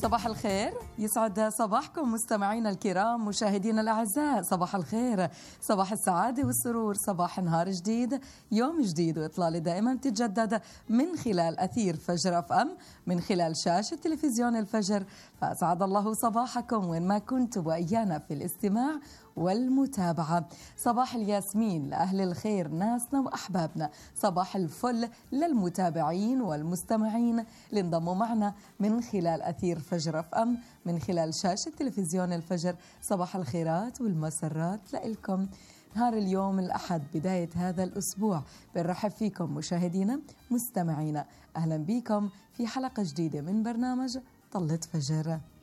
صباح الخير، يسعد صباحكم مستمعينا الكرام، مشاهدينا الأعزاء. صباح الخير، صباح السعادة والسرور، صباح نهار جديد، يوم جديد، وإطلالة دائما تتجدد من خلال أثير فجر أف أم، من خلال شاشة تلفزيون الفجر. فأسعد الله صباحكم وين ما كنتم وإيانا في الاستماع والمتابعة. صباح الياسمين لأهل الخير، ناسنا وأحبابنا. صباح الفل للمتابعين والمستمعين اللي انضموا معنا من خلال أثير فجر أف أم، من خلال شاشة تلفزيون الفجر. صباح الخيرات والمسرات لإلكم. نهار اليوم الأحد، بداية هذا الأسبوع، بنرحب فيكم مشاهدينا مستمعينا. أهلا بكم في حلقة جديدة من برنامج طلة فجر.